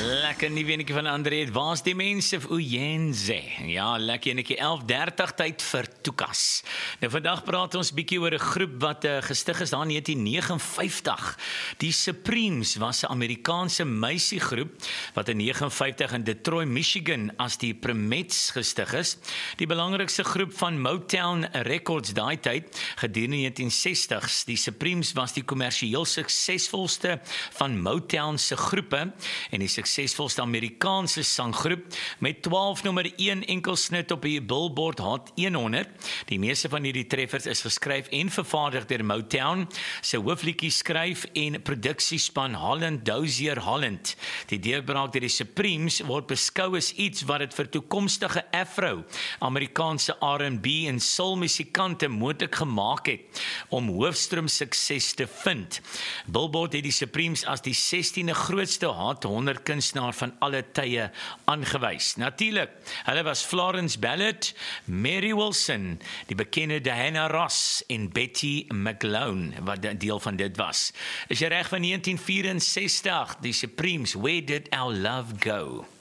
Lekker nie wenetjie van André, waar's die mense of Uyenze? Ja, lekker enetjie 11:30 tyd vir Tukas. Nou vandag praat ons bietjie oor 'n groep wat gestig is daar in 1959. Die Supremes was 'n Amerikaanse meisiegroep wat in 1959 in Detroit, Michigan as die Primettes gestig is. Die belangrikste groep van Motown Records daai tyd, gedurende die 1960s. Die Supremes was die kommersieel suksesvolste van Motown se groepe en die suksesvolste Amerikaanse sanggroep met 12 nommer 1 enkelsnit op die Billboard Hot 100. Die meeste van hierdie treffers is geskryf en vervaardig deur Motown, se hoofliedjie skryf en produksiespan Holland Dozier Holland. Die deurbraak deur die Supremes word beskou as iets wat dit vir toekomstige Afro-Amerikaanse R&B en soul musikante moontlik gemaak het om hoofstroom sukses te vind. Billboard het die Supremes as die 16de grootste Hot 100 kunstenaar van alle tye aangewys. Natuurlik, hulle was Florence Ballard, Mary Wilson, die bekende Diana Ross en Betty McLean, wat deel van dit was. Is jy reg van 1964, die Supremes, Where Did Our Love Go?